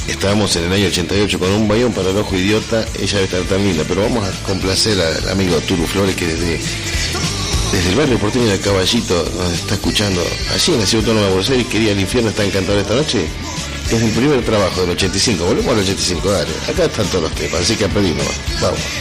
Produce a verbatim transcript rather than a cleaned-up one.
estábamos en el año ochenta y ocho con Un Bayón para el Ojo Idiota. Ella debe estar tan linda, pero vamos a complacer al amigo Turu Flores, que desde, desde el barrio porteño de Caballito nos está escuchando allí en la Ciudad Autónoma de Buenos Aires. Quería el infierno está encantado esta noche. Es el primer trabajo del ochenta y cinco. Volvemos al ochenta y cinco, dale. Acá están todos los temas, así que aprendimos. Vamos.